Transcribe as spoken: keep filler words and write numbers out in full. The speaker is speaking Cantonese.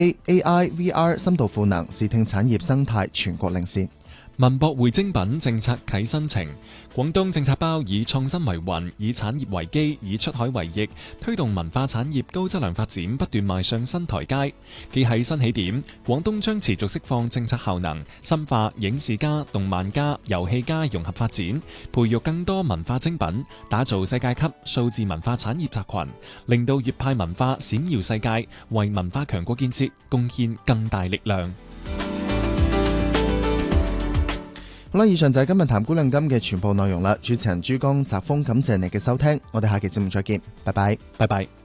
A I V R 深度賦能視聽產業生態全國領先。 文博會精品政策啟新程，廣東政策包以創新為魂，以產業為基，以出海為翼，推動文化產業高質量發展不斷邁上新台階。既喺新起點，廣東將持續釋放政策效能，深化影視加、動漫加、遊戲加融合發展，培育更多文化精品，打造世界級數字文化產業集群，令到粵派文化閃耀世界，為文化強國建設貢獻更大力量。 好啦，以上就係今日談古論今嘅全部內容啦。主持人珠江澤峰，感謝你嘅收聽，我哋下期節目再見，拜拜， 拜拜。